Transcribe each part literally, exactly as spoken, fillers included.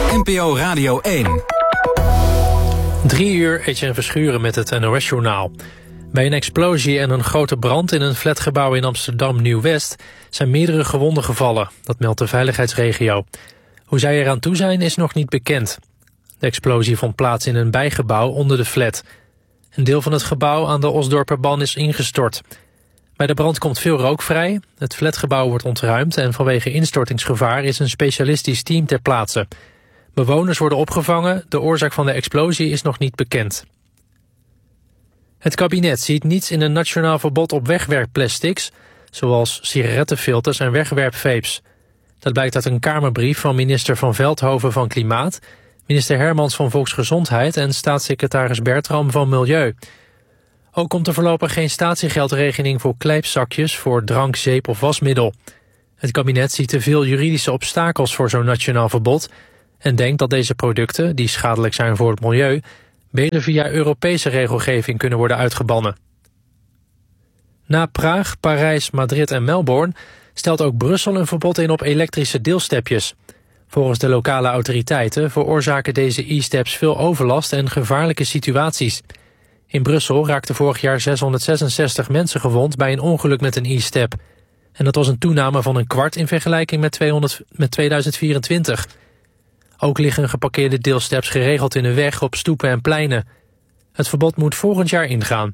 N P O Radio één. Drie uur, Etienne Verschuren met het N O S-journaal. Bij een explosie en een grote brand in een flatgebouw in Amsterdam Nieuw-West zijn meerdere gewonden gevallen. Dat meldt de veiligheidsregio. Hoe zij eraan toe zijn is nog niet bekend. De explosie vond plaats in een bijgebouw onder de flat. Een deel van het gebouw aan de Osdorperban is ingestort. Bij de brand komt veel rook vrij. Het flatgebouw wordt ontruimd en vanwege instortingsgevaar is een specialistisch team ter plaatse. Bewoners worden opgevangen. De oorzaak van de explosie is nog niet bekend. Het kabinet ziet niets in een nationaal verbod op wegwerpplastics, zoals sigarettenfilters en wegwerpvapes. Dat blijkt uit een Kamerbrief van minister Van Veldhoven van Klimaat, minister Hermans van Volksgezondheid en staatssecretaris Bertram van Milieu. Ook komt er voorlopig geen statiegeldregeling voor kleipzakjes voor drank, zeep of wasmiddel. Het kabinet ziet te veel juridische obstakels voor zo'n nationaal verbod en denkt dat deze producten, die schadelijk zijn voor het milieu, beter via Europese regelgeving kunnen worden uitgebannen. Na Praag, Parijs, Madrid en Melbourne stelt ook Brussel een verbod in op elektrische deelstepjes. Volgens de lokale autoriteiten veroorzaken deze e-steps veel overlast en gevaarlijke situaties. In Brussel raakten vorig jaar zeshonderdzesenzestig mensen gewond bij een ongeluk met een e-step. En dat was een toename van een kwart in vergelijking met, tweehonderd, met tweeduizend vierentwintig. Ook liggen geparkeerde deelsteps geregeld in de weg op stoepen en pleinen. Het verbod moet volgend jaar ingaan.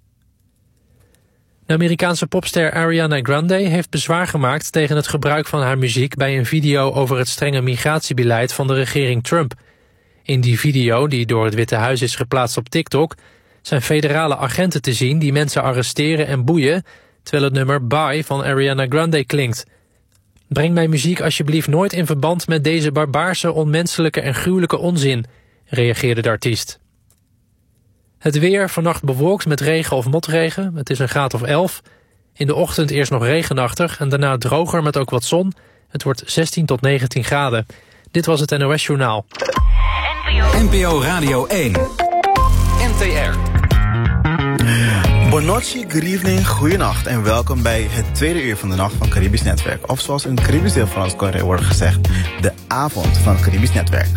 De Amerikaanse popster Ariana Grande heeft bezwaar gemaakt tegen het gebruik van haar muziek bij een video over het strenge migratiebeleid van de regering Trump. In die video, die door het Witte Huis is geplaatst op TikTok, zijn federale agenten te zien die mensen arresteren en boeien, terwijl het nummer Bye van Ariana Grande klinkt. Breng mijn muziek alsjeblieft nooit in verband met deze barbaarse, onmenselijke en gruwelijke onzin, reageerde de artiest. Het weer, vannacht bewolkt met regen of motregen. Het is een graad of elf. In de ochtend eerst nog regenachtig en daarna droger met ook wat zon. Het wordt zestien tot negentien graden. Dit was het N O S-journaal. N P O Radio één. N T R. Bonocci, good evening, goeienacht en welkom bij het tweede uur van de Nacht van Caribisch Netwerk. Of zoals in het Caribisch deel van ons kan worden gezegd, de avond van het Caribisch Netwerk.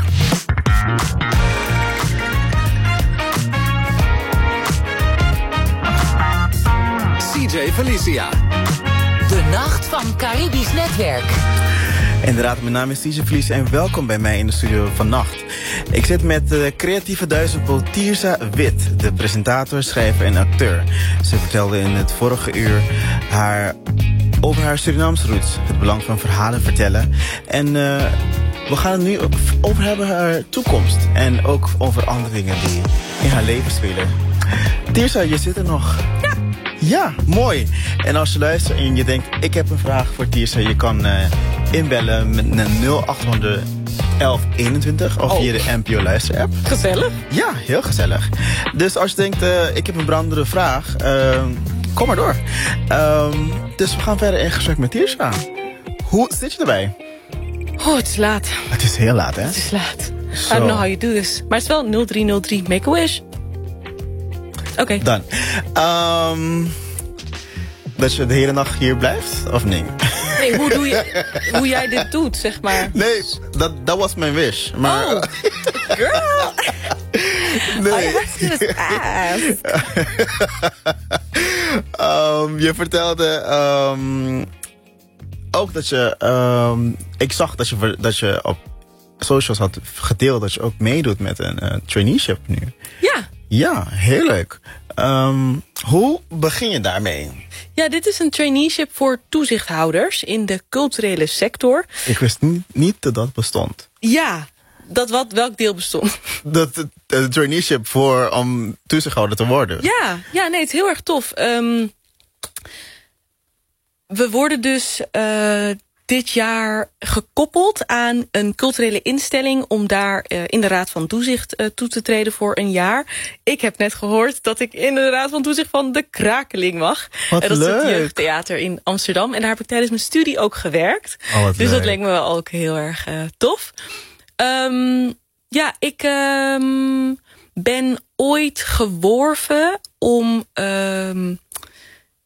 D J Felicia. De Nacht van Caribisch Netwerk. Inderdaad, mijn naam is D J Felicia en welkom bij mij in de studio vannacht. Ik zit met de creatieve duizendpoot Tirza Wit, de presentator, schrijver en acteur. Ze vertelde in het vorige uur haar, over haar Surinaamse roots, het belang van verhalen vertellen. En uh, we gaan het nu over hebben haar toekomst en ook over andere dingen die in haar leven spelen. Tirza, je zit er nog. Ja. Ja, mooi. En als je luistert en je denkt, ik heb een vraag voor Tirza, je kan uh, inbellen met een nul achthonderd elf eenentwintig of oh. via de N P O luisterapp. Gezellig. Ja, heel gezellig. Dus als je denkt, uh, ik heb een brandende vraag, uh, kom maar door. Um, dus we gaan verder in gesprek met Tirza. Hoe zit je erbij? Oh, het is laat. Het is heel laat, hè? Het is laat. So. I don't know how you do this. Maar het is wel nul drie nul drie, make a wish. Oké. Okay. Dan. Um, dat je de hele nacht hier blijft, of nee? Nee, hoe, doe je, hoe jij dit doet, zeg maar. Nee, dat, dat was mijn wish. Maar, oh, girl. Nee. I have to just ask. um, je vertelde um, ook dat je... Um, ik zag dat je, dat je op socials had gedeeld dat je ook meedoet met een uh, traineeship nu. Ja. Ja, heel leuk. Um, hoe begin je daarmee? Ja, dit is een traineeship voor toezichthouders in de culturele sector. Ik wist niet, niet dat dat bestond. Ja, dat wat, welk deel bestond? Dat de traineeship voor om toezichthouder te worden. Ja, ja, nee, het is heel erg tof. Um, we worden dus uh, dit jaar gekoppeld aan een culturele instelling om daar uh, in de Raad van Toezicht uh, toe te treden voor een jaar. Ik heb net gehoord dat ik in de Raad van Toezicht van de Krakeling mag. Wat en dat leuk. is het jeugdtheater in Amsterdam. En daar heb ik tijdens mijn studie ook gewerkt. Oh, wat dus leuk. dat leek me wel ook heel erg uh, tof. Um, ja, ik um, ben ooit geworven om um,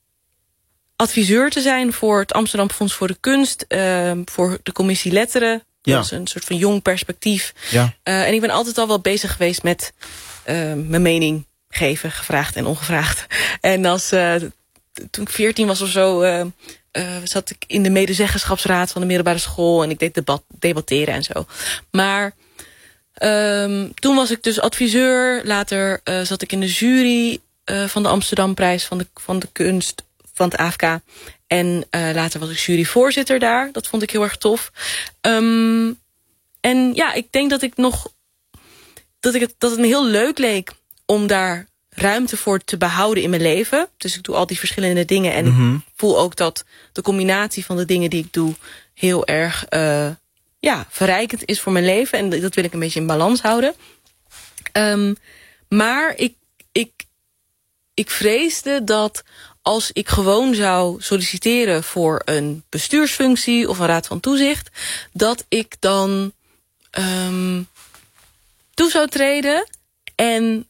adviseur te zijn voor het Amsterdam Fonds voor de Kunst, uh, voor de commissie Letteren Ja. Dat is een soort van jong perspectief. Ja. Uh, en ik ben altijd al wel bezig geweest met uh, mijn mening geven, gevraagd en ongevraagd. En als uh, toen ik veertien was of zo, uh, uh, zat ik in de medezeggenschapsraad van de middelbare school en ik deed debat, debatteren en zo. Maar um, toen was ik dus adviseur. Later uh, zat ik in de jury uh, van de Amsterdamprijs van de, van de kunst van het A F K. En uh, later was ik juryvoorzitter daar. Dat vond ik heel erg tof. Um, en ja, ik denk dat ik nog dat, ik het, dat het me heel leuk leek om daar ruimte voor te behouden in mijn leven. Dus ik doe al die verschillende dingen. En mm-hmm. ik voel ook dat de combinatie van de dingen die ik doe heel erg uh, ja, verrijkend is voor mijn leven. En dat wil ik een beetje in balans houden. Um, maar ik, ik, ik vreesde dat als ik gewoon zou solliciteren voor een bestuursfunctie of een raad van toezicht, dat ik dan um, toe zou treden en